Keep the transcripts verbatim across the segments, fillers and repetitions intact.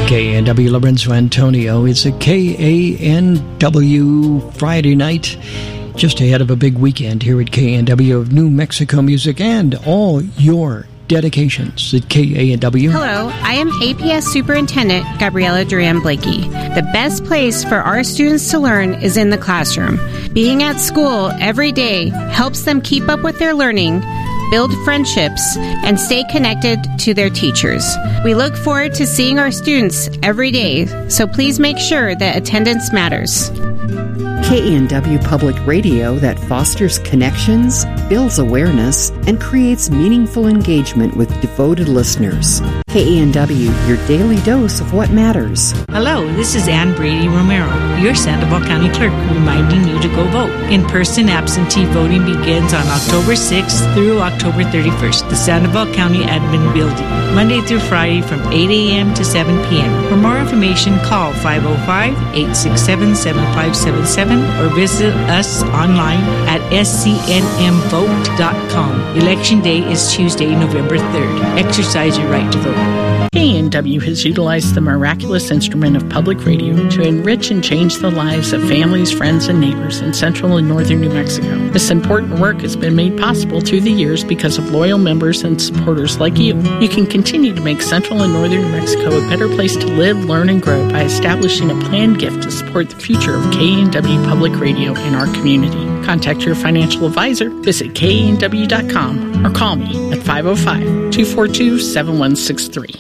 K A N W Lorenzo Antonio. It's a K A N W Friday night, just ahead of a big weekend here at K A N W of New Mexico music and all your dedications at K A N W. Hello, I am A P S Superintendent Gabriela Duran Blakey. The best place for our students to learn is in the classroom. Being at school every day helps them keep up with their learning, build friendships, and stay connected to their teachers. We look forward to seeing our students every day, so please make sure that attendance matters. K A N W Public Radio that fosters connections, builds awareness, and creates meaningful engagement with devoted listeners. K A N W, your daily dose of what matters. Hello, this is Ann Brady Romero, your Sandoval County Clerk, reminding you to go vote. In-person absentee voting begins on October sixth through October thirty-first, the Sandoval County Admin Building, Monday through Friday from eight a.m. to seven p.m. For more information, call five oh five, eight six seven, seven five seven seven or visit us online at s c n m vote dot com. Election Day is Tuesday, November third. Exercise your right to vote. K A N W has utilized the miraculous instrument of public radio to enrich and change the lives of families, friends, and neighbors in central and northern New Mexico. This important work has been made possible through the years because of loyal members and supporters like you. You can continue to make central and northern New Mexico a better place to live, learn, and grow by establishing a planned gift to support the future of K A N W Public Radio in our community. Contact your financial advisor, visit K A N W dot com, or call me at five oh five, two four two, seven one six three.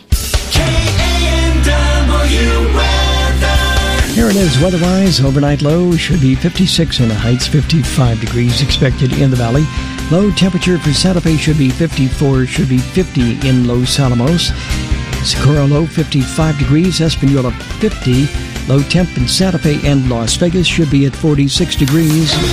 Here it is, weather-wise. Overnight low should be fifty-six in the Heights, fifty-five degrees expected in the valley. Low temperature for Santa Fe should be fifty-four, should be fifty in Los Alamos. Socorro low, fifty-five degrees. Espanola, fifty. Low temp in Santa Fe and Las Vegas should be at forty-six degrees.